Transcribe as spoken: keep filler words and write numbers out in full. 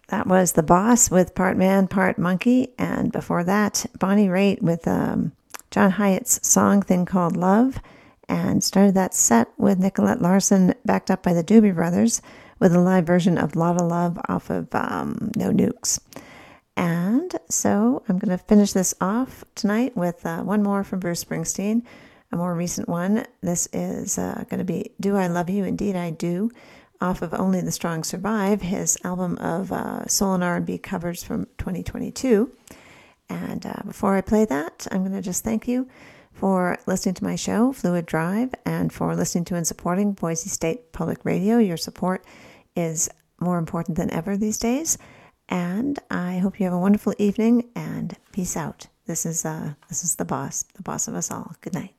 That was The Boss with Part Man, Part Monkey. And before that, Bonnie Raitt with um, John Hyatt's song Thing Called Love. And started that set with Nicolette Larson, backed up by the Doobie Brothers, with a live version of Lotta Love off of um, No Nukes. And so I'm going to finish this off tonight with uh, one more from Bruce Springsteen, a more recent one. This is uh, going to be Do I Love You? Indeed I Do, off of Only the Strong Survive, his album of uh, soul and R and B covers from twenty twenty-two. And uh, before I play that, I'm going to just thank you for listening to my show, Fluid Drive, and for listening to and supporting Boise State Public Radio. Your support is more important than ever these days. And I hope you have a wonderful evening, and peace out. This is uh, this is the boss, the boss of us all. Good night.